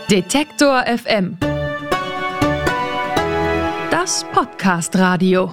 Detektor FM. Das Podcast-Radio.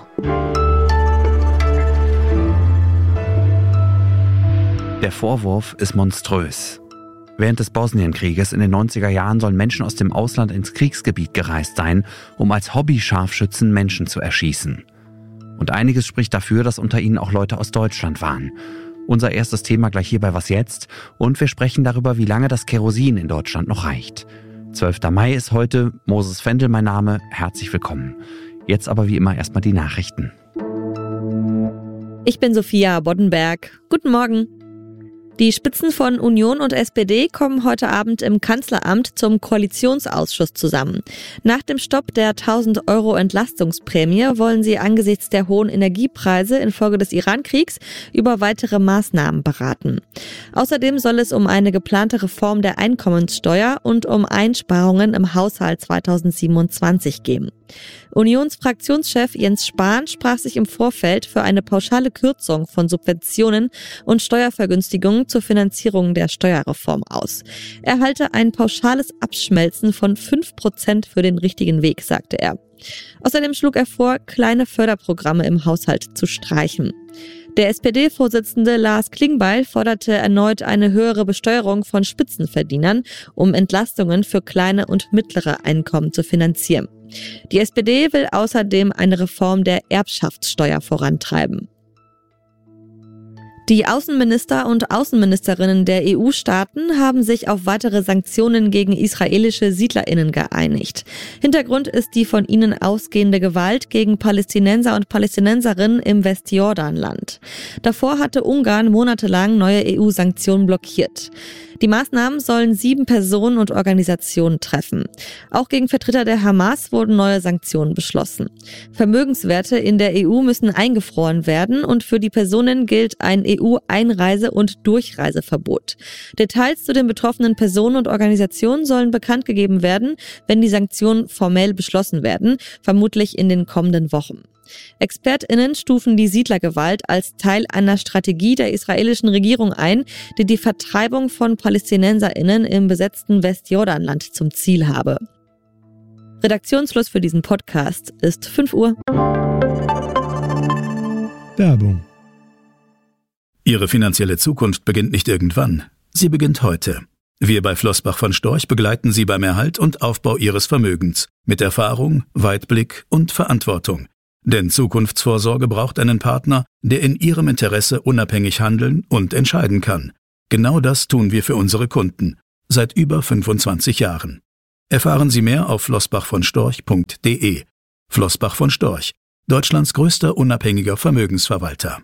Der Vorwurf ist monströs. Während des Bosnienkrieges in den 90er Jahren sollen Menschen aus dem Ausland ins Kriegsgebiet gereist sein, um als Hobby-Scharfschützen Menschen zu erschießen. Und einiges spricht dafür, dass unter ihnen auch Leute aus Deutschland waren. Unser erstes Thema gleich hier bei Was jetzt? Und wir sprechen darüber, wie lange das Kerosin in Deutschland noch reicht. 12. Mai ist heute. Moses Fendel mein Name. Herzlich willkommen. Jetzt aber wie immer erstmal die Nachrichten. Ich bin Sophia Boddenberg. Guten Morgen. Die Spitzen von Union und SPD kommen heute Abend im Kanzleramt zum Koalitionsausschuss zusammen. Nach dem Stopp der 1.000 € Entlastungsprämie wollen sie angesichts der hohen Energiepreise infolge des Iran-Kriegs über weitere Maßnahmen beraten. Außerdem soll es um eine geplante Reform der Einkommenssteuer und um Einsparungen im Haushalt 2027 gehen. Unionsfraktionschef Jens Spahn sprach sich im Vorfeld für eine pauschale Kürzung von Subventionen und Steuervergünstigungen zur Finanzierung der Steuerreform aus. Er halte ein pauschales Abschmelzen von 5% für den richtigen Weg, sagte er. Außerdem schlug er vor, kleine Förderprogramme im Haushalt zu streichen. Der SPD-Vorsitzende Lars Klingbeil forderte erneut eine höhere Besteuerung von Spitzenverdienern, um Entlastungen für kleine und mittlere Einkommen zu finanzieren. Die SPD will außerdem eine Reform der Erbschaftssteuer vorantreiben. Die Außenminister und Außenministerinnen der EU-Staaten haben sich auf weitere Sanktionen gegen israelische SiedlerInnen geeinigt. Hintergrund ist die von ihnen ausgehende Gewalt gegen Palästinenser und Palästinenserinnen im Westjordanland. Davor hatte Ungarn monatelang neue EU-Sanktionen blockiert. Die Maßnahmen sollen 7 Personen und Organisationen treffen. Auch gegen Vertreter der Hamas wurden neue Sanktionen beschlossen. Vermögenswerte in der EU müssen eingefroren werden und für die Personen gilt ein EU-Einreise- und Durchreiseverbot. Details zu den betroffenen Personen und Organisationen sollen bekannt gegeben werden, wenn die Sanktionen formell beschlossen werden, vermutlich in den kommenden Wochen. ExpertInnen stufen die Siedlergewalt als Teil einer Strategie der israelischen Regierung ein, die die Vertreibung von PalästinenserInnen im besetzten Westjordanland zum Ziel habe. Redaktionsschluss für diesen Podcast ist 5 Uhr. Werbung. Ihre finanzielle Zukunft beginnt nicht irgendwann. Sie beginnt heute. Wir bei Flossbach von Storch begleiten Sie beim Erhalt und Aufbau Ihres Vermögens. Mit Erfahrung, Weitblick und Verantwortung. Denn Zukunftsvorsorge braucht einen Partner, der in Ihrem Interesse unabhängig handeln und entscheiden kann. Genau das tun wir für unsere Kunden. Seit über 25 Jahren. Erfahren Sie mehr auf flossbachvonstorch.de. Flossbach von Storch, Deutschlands größter unabhängiger Vermögensverwalter.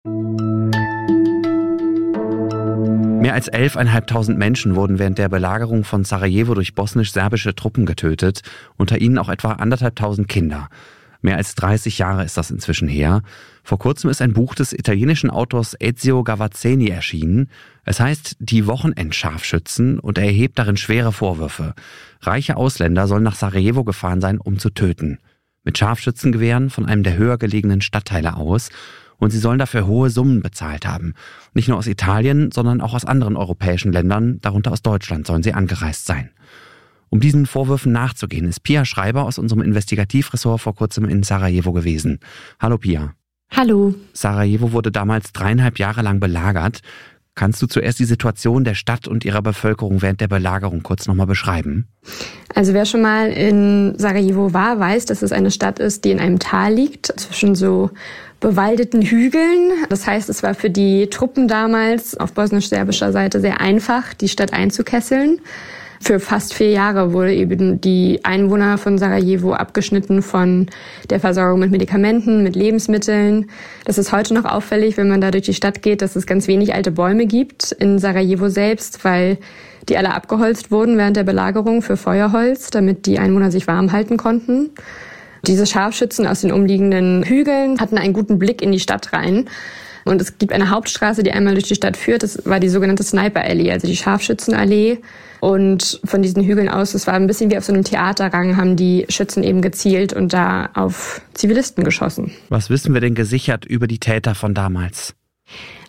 Mehr als 11.500 Menschen wurden während der Belagerung von Sarajevo durch bosnisch-serbische Truppen getötet, unter ihnen auch etwa 1.500 Kinder. Mehr als 30 Jahre ist das inzwischen her. Vor kurzem ist ein Buch des italienischen Autors Ezio Gavazzeni erschienen. Es heißt Die Wochenendscharfschützen und er erhebt darin schwere Vorwürfe. Reiche Ausländer sollen nach Sarajevo gefahren sein, um zu töten. Mit Scharfschützengewehren von einem der höher gelegenen Stadtteile aus. Und sie sollen dafür hohe Summen bezahlt haben. Nicht nur aus Italien, sondern auch aus anderen europäischen Ländern, darunter aus Deutschland, sollen sie angereist sein. Um diesen Vorwürfen nachzugehen, ist Pia Schreiber aus unserem Investigativressort vor kurzem in Sarajevo gewesen. Hallo Pia. Hallo. Sarajevo wurde damals 3,5 Jahre lang belagert. Kannst du zuerst die Situation der Stadt und ihrer Bevölkerung während der Belagerung kurz nochmal beschreiben? Also wer schon mal in Sarajevo war, weiß, dass es eine Stadt ist, die in einem Tal liegt, zwischen so bewaldeten Hügeln. Das heißt, es war für die Truppen damals auf bosnisch-serbischer Seite sehr einfach, die Stadt einzukesseln. Für fast 4 Jahre wurde eben die Einwohner von Sarajevo abgeschnitten von der Versorgung mit Medikamenten, mit Lebensmitteln. Das ist heute noch auffällig, wenn man da durch die Stadt geht, dass es ganz wenig alte Bäume gibt in Sarajevo selbst, weil die alle abgeholzt wurden während der Belagerung für Feuerholz, damit die Einwohner sich warm halten konnten. Diese Scharfschützen aus den umliegenden Hügeln hatten einen guten Blick in die Stadt rein. Und es gibt eine Hauptstraße, die einmal durch die Stadt führt. Das war die sogenannte Sniper-Allee, also die Scharfschützenallee. Und von diesen Hügeln aus, das war ein bisschen wie auf so einem Theaterrang, haben die Schützen eben gezielt und da auf Zivilisten geschossen. Was wissen wir denn gesichert über die Täter von damals?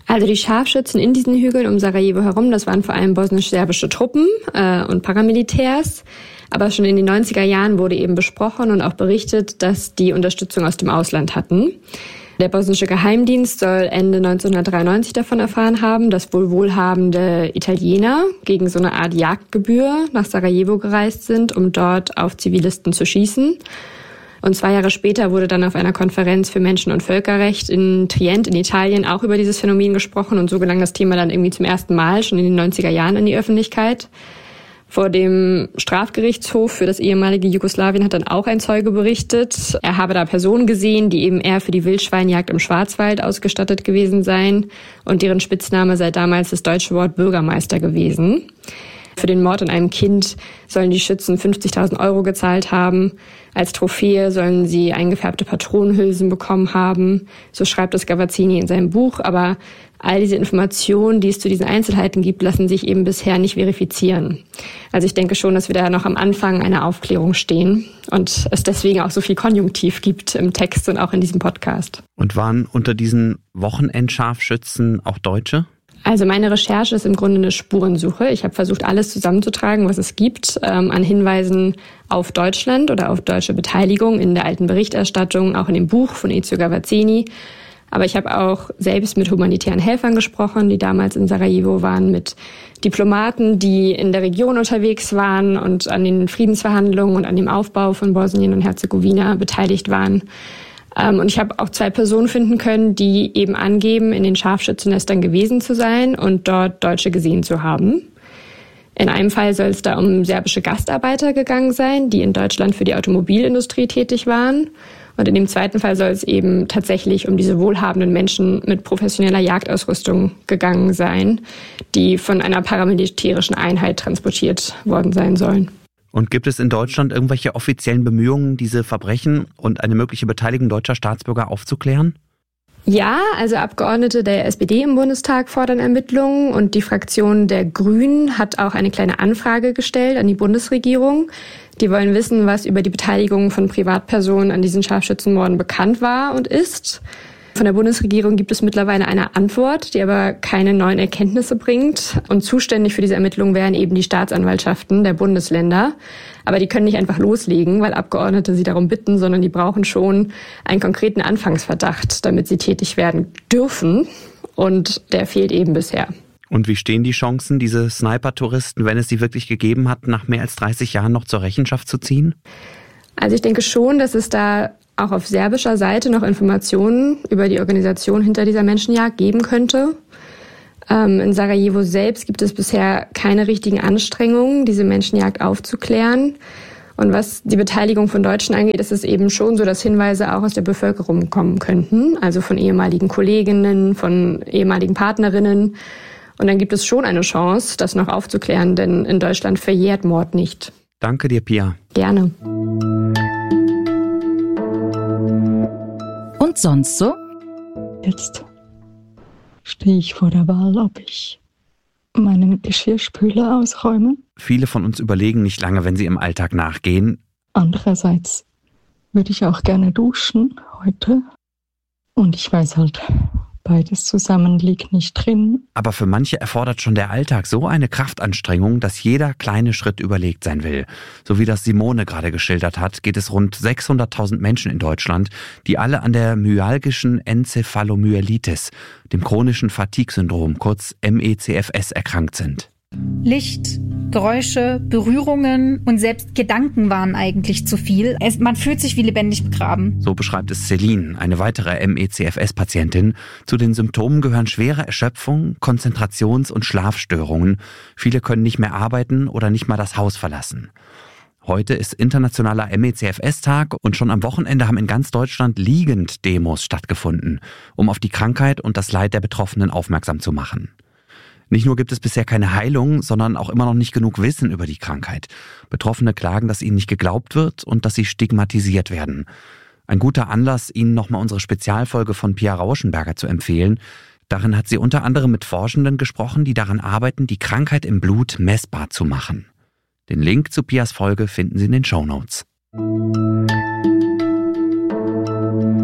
Also die Scharfschützen in diesen Hügeln um Sarajevo herum, das waren vor allem bosnisch-serbische Truppen und Paramilitärs. Aber schon in den 90er Jahren wurde eben besprochen und auch berichtet, dass die Unterstützung aus dem Ausland hatten. Der bosnische Geheimdienst soll Ende 1993 davon erfahren haben, dass wohl wohlhabende Italiener gegen so eine Art Jagdgebühr nach Sarajevo gereist sind, um dort auf Zivilisten zu schießen. Und 2 Jahre später wurde dann auf einer Konferenz für Menschen- und Völkerrecht in Trient in Italien auch über dieses Phänomen gesprochen. Und so gelang das Thema dann irgendwie zum ersten Mal schon in den 90er Jahren an die Öffentlichkeit. Vor dem Strafgerichtshof für das ehemalige Jugoslawien hat dann auch ein Zeuge berichtet. Er habe da Personen gesehen, die eben eher für die Wildschweinjagd im Schwarzwald ausgestattet gewesen seien. Und deren Spitzname sei damals das deutsche Wort Bürgermeister gewesen. Für den Mord an einem Kind sollen die Schützen 50.000 Euro gezahlt haben. Als Trophäe sollen sie eingefärbte Patronenhülsen bekommen haben. So schreibt es Gavazzini in seinem Buch. Aber all diese Informationen, die es zu diesen Einzelheiten gibt, lassen sich eben bisher nicht verifizieren. Also ich denke schon, dass wir da noch am Anfang einer Aufklärung stehen und es deswegen auch so viel Konjunktiv gibt im Text und auch in diesem Podcast. Und waren unter diesen Wochenendscharfschützen auch Deutsche? Also meine Recherche ist im Grunde eine Spurensuche. Ich habe versucht, alles zusammenzutragen, was es gibt, an Hinweisen auf Deutschland oder auf deutsche Beteiligung in der alten Berichterstattung, auch in dem Buch von Ezio Gavazzini. Aber ich habe auch selbst mit humanitären Helfern gesprochen, die damals in Sarajevo waren, mit Diplomaten, die in der Region unterwegs waren und an den Friedensverhandlungen und an dem Aufbau von Bosnien und Herzegowina beteiligt waren. Und ich habe auch 2 Personen finden können, die eben angeben, in den Scharfschützennestern gewesen zu sein und dort Deutsche gesehen zu haben. In einem Fall soll es da um serbische Gastarbeiter gegangen sein, die in Deutschland für die Automobilindustrie tätig waren. Und in dem zweiten Fall soll es eben tatsächlich um diese wohlhabenden Menschen mit professioneller Jagdausrüstung gegangen sein, die von einer paramilitärischen Einheit transportiert worden sein sollen. Und gibt es in Deutschland irgendwelche offiziellen Bemühungen, diese Verbrechen und eine mögliche Beteiligung deutscher Staatsbürger aufzuklären? Ja, also Abgeordnete der SPD im Bundestag fordern Ermittlungen und die Fraktion der Grünen hat auch eine kleine Anfrage gestellt an die Bundesregierung. Die wollen wissen, was über die Beteiligung von Privatpersonen an diesen Scharfschützenmorden bekannt war und ist. Von der Bundesregierung gibt es mittlerweile eine Antwort, die aber keine neuen Erkenntnisse bringt. Und zuständig für diese Ermittlungen wären eben die Staatsanwaltschaften der Bundesländer. Aber die können nicht einfach loslegen, weil Abgeordnete sie darum bitten, sondern die brauchen schon einen konkreten Anfangsverdacht, damit sie tätig werden dürfen. Und der fehlt eben bisher. Und wie stehen die Chancen, diese Sniper-Touristen, wenn es sie wirklich gegeben hat, nach mehr als 30 Jahren noch zur Rechenschaft zu ziehen? Also ich denke schon, dass es da auch auf serbischer Seite noch Informationen über die Organisation hinter dieser Menschenjagd geben könnte. In Sarajevo selbst gibt es bisher keine richtigen Anstrengungen, diese Menschenjagd aufzuklären. Und was die Beteiligung von Deutschen angeht, ist es eben schon so, dass Hinweise auch aus der Bevölkerung kommen könnten, also von ehemaligen Kolleginnen, von ehemaligen Partnerinnen. Und dann gibt es schon eine Chance, das noch aufzuklären, denn in Deutschland verjährt Mord nicht. Danke dir, Pia. Gerne. Und sonst so? Jetzt stehe ich vor der Wahl, ob ich meinen Geschirrspüler ausräume. Viele von uns überlegen nicht lange, wenn sie im Alltag nachgehen. Andererseits würde ich auch gerne duschen heute. Und ich weiß halt, beides zusammen liegt nicht drin. Aber für manche erfordert schon der Alltag so eine Kraftanstrengung, dass jeder kleine Schritt überlegt sein will. So wie das Simone gerade geschildert hat, geht es rund 600.000 Menschen in Deutschland, die alle an der myalgischen Enzephalomyelitis, dem chronischen Fatigue-Syndrom, kurz MECFS, erkrankt sind. Licht, Geräusche, Berührungen und selbst Gedanken waren eigentlich zu viel. Man fühlt sich wie lebendig begraben. So beschreibt es Celine, eine weitere MECFS-Patientin. Zu den Symptomen gehören schwere Erschöpfung, Konzentrations- und Schlafstörungen. Viele können nicht mehr arbeiten oder nicht mal das Haus verlassen. Heute ist internationaler MECFS-Tag und schon am Wochenende haben in ganz Deutschland liegend Demos stattgefunden, um auf die Krankheit und das Leid der Betroffenen aufmerksam zu machen. Nicht nur gibt es bisher keine Heilung, sondern auch immer noch nicht genug Wissen über die Krankheit. Betroffene klagen, dass ihnen nicht geglaubt wird und dass sie stigmatisiert werden. Ein guter Anlass, Ihnen nochmal unsere Spezialfolge von Pia Rauschenberger zu empfehlen. Darin hat sie unter anderem mit Forschenden gesprochen, die daran arbeiten, die Krankheit im Blut messbar zu machen. Den Link zu Pias Folge finden Sie in den Shownotes.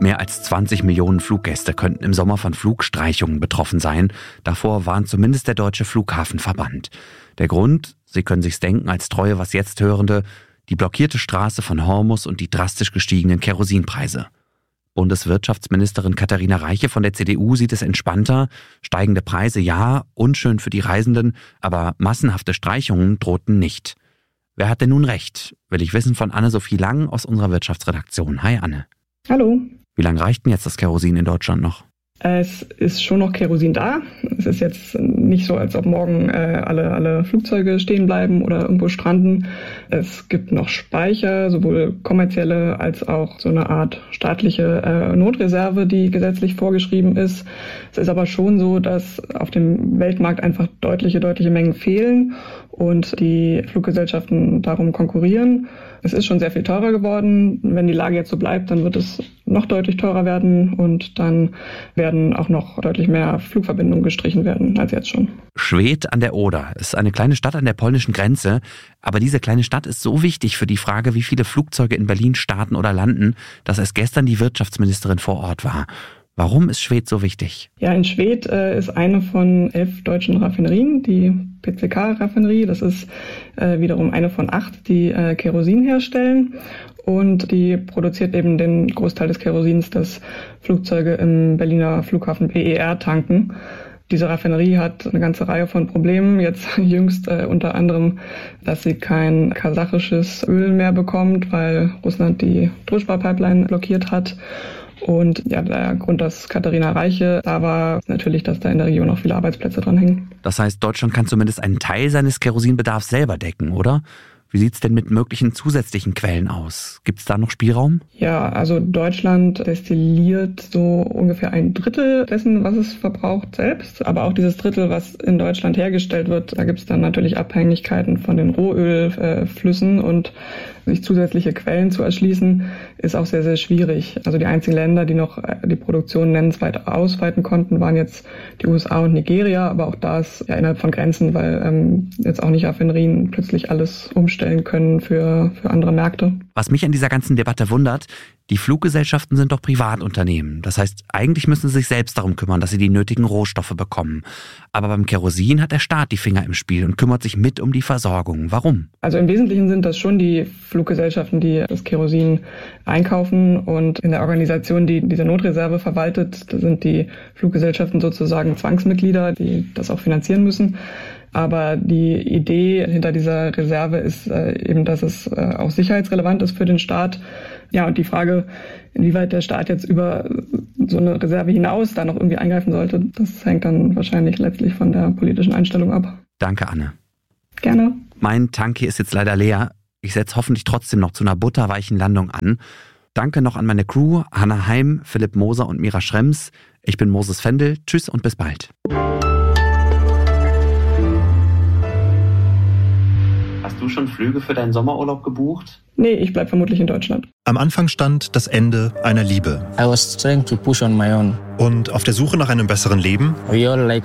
Mehr als 20 Millionen Fluggäste könnten im Sommer von Flugstreichungen betroffen sein. Davor warnt zumindest der Deutsche Flughafenverband. Der Grund, Sie können sich's denken als treue Was jetzt Hörende, die blockierte Straße von Hormus und die drastisch gestiegenen Kerosinpreise. Bundeswirtschaftsministerin Katharina Reiche von der CDU sieht es entspannter. Steigende Preise ja, unschön für die Reisenden, aber massenhafte Streichungen drohten nicht. Wer hat denn nun recht? Will ich wissen von Anne-Sophie Lang aus unserer Wirtschaftsredaktion. Hi Anne. Hallo. Wie lange reicht denn jetzt das Kerosin in Deutschland noch? Es ist schon noch Kerosin da. Es ist jetzt nicht so, als ob morgen alle Flugzeuge stehen bleiben oder irgendwo stranden. Es gibt noch Speicher, sowohl kommerzielle als auch so eine Art staatliche Notreserve, die gesetzlich vorgeschrieben ist. Es ist aber schon so, dass auf dem Weltmarkt einfach deutliche Mengen fehlen und die Fluggesellschaften darum konkurrieren. Es ist schon sehr viel teurer geworden. Wenn die Lage jetzt so bleibt, dann wird es noch deutlich teurer werden und dann werden auch noch deutlich mehr Flugverbindungen gestrichen werden als jetzt schon. Schwedt an der Oder ist eine kleine Stadt an der polnischen Grenze. Aber diese kleine Stadt ist so wichtig für die Frage, wie viele Flugzeuge in Berlin starten oder landen, dass erst gestern die Wirtschaftsministerin vor Ort war. Warum ist Schwedt so wichtig? Ja, in Schwedt ist eine von 11 deutschen Raffinerien, die PCK-Raffinerie. Das ist wiederum eine von 8, die Kerosin herstellen. Und die produziert eben den Großteil des Kerosins, das Flugzeuge im Berliner Flughafen BER tanken. Diese Raffinerie hat eine ganze Reihe von Problemen. Jetzt jüngst unter anderem, dass sie kein kasachisches Öl mehr bekommt, weil Russland die Druschba-Pipeline blockiert hat. Und ja, der Grund, dass Katharina Reiche da war, ist natürlich, dass da in der Region auch viele Arbeitsplätze dran hängen. Das heißt, Deutschland kann zumindest einen Teil seines Kerosinbedarfs selber decken, oder? Wie sieht's denn mit möglichen zusätzlichen Quellen aus? Gibt's da noch Spielraum? Ja, also Deutschland destilliert so ungefähr 1/3 dessen, was es verbraucht selbst. Aber auch dieses Drittel, was in Deutschland hergestellt wird, da gibt's dann natürlich Abhängigkeiten von den Rohölflüssen und sich zusätzliche Quellen zu erschließen, ist auch sehr, sehr schwierig. Also die einzigen Länder, die noch die Produktion nennenswert ausweiten konnten, waren jetzt die USA und Nigeria. Aber auch da ist ja innerhalb von Grenzen, weil jetzt auch nicht Raffinerien plötzlich alles umstellen können für andere Märkte. Was mich an dieser ganzen Debatte wundert, die Fluggesellschaften sind doch Privatunternehmen. Das heißt, eigentlich müssen sie sich selbst darum kümmern, dass sie die nötigen Rohstoffe bekommen. Aber beim Kerosin hat der Staat die Finger im Spiel und kümmert sich mit um die Versorgung. Warum? Also im Wesentlichen sind das schon die Fluggesellschaften, die das Kerosin einkaufen. Und in der Organisation, die diese Notreserve verwaltet, sind die Fluggesellschaften sozusagen Zwangsmitglieder, die das auch finanzieren müssen. Aber die Idee hinter dieser Reserve ist eben, dass es auch sicherheitsrelevant ist für den Staat. Ja, und die Frage, inwieweit der Staat jetzt über so eine Reserve hinaus da noch irgendwie eingreifen sollte, das hängt dann wahrscheinlich letztlich von der politischen Einstellung ab. Danke, Anne. Gerne. Mein Tanki ist jetzt leider leer. Ich setze hoffentlich trotzdem noch zu einer butterweichen Landung an. Danke noch an meine Crew, Hanna Heim, Philipp Moser und Mira Schrems. Ich bin Moses Fendel. Tschüss und bis bald. Hast du schon Flüge für deinen Sommerurlaub gebucht? Nee, ich bleib vermutlich in Deutschland. Am Anfang stand das Ende einer Liebe. I was trying to push on my own. Und auf der Suche nach einem besseren Leben We all like